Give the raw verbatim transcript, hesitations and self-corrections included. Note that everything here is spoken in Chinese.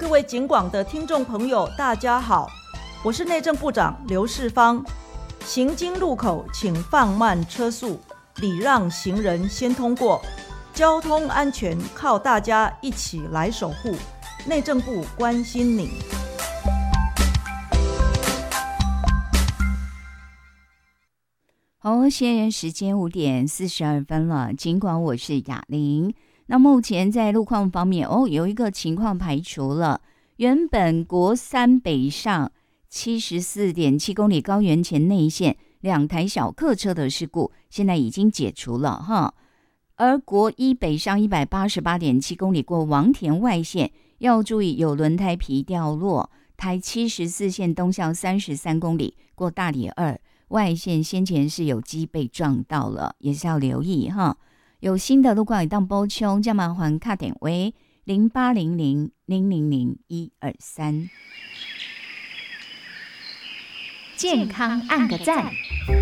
各位警广的听众朋友，大家好，我是内政部长刘世芳。行经路口请放慢车速，礼让行人先通过。交通安全靠大家一起来守护，内政部关心你。 好，现在时间五点四十二分了。尽管我是雅玲，那目前在路况方面，哦，有一个情况排除了。原本国三北上七十四点七公里高原前内线两台小客车的事故，现在已经解除了哈。而国一北上一百八十八点七公里过王田外线，要注意有轮胎皮掉落。台七十四线东向三十三公里过大里二。外线先前是有机被撞到了，也是要留意哈。有新的路况，一档波丘，将麻烦卡点为零八零零零零零一二三。 健康按个赞。